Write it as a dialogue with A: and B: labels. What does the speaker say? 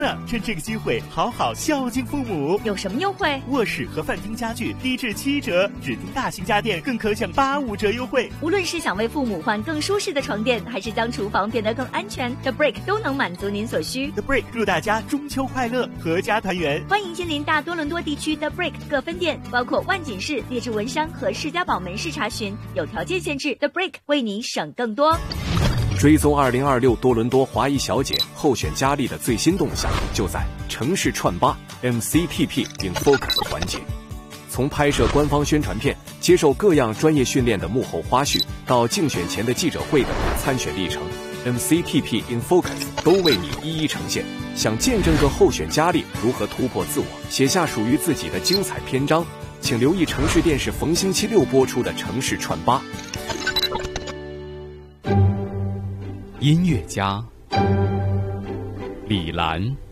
A: 趁这个机会好好孝敬父母。
B: 有什么优惠？
A: 卧室和饭厅家具低至7折，指定大型家电更可享85折优惠。
B: 无论是想为父母换更舒适的床垫，还是将厨房变得更安全， The Brick 都能满足您所需。
A: The Brick 祝大家中秋快乐，阖家团圆。
B: 欢迎亲临大多伦多地区 The Brick 各分店，包括万锦市、列治文山和士嘉堡门市查询。有条件限制， The Brick 为你省更多。
C: 追踪2026多伦多华裔小姐候选佳丽的最新动向，就在城市串吧 MCPP in Focus 环节。从拍摄官方宣传片、接受各样专业训练的幕后花絮，到竞选前的记者会等参选历程， MCPP in Focus 都为你一一呈现。想见证个候选佳丽如何突破自我，写下属于自己的精彩篇章，请留意城市电视逢星期6播出的城市串吧。
D: 音乐家李兰。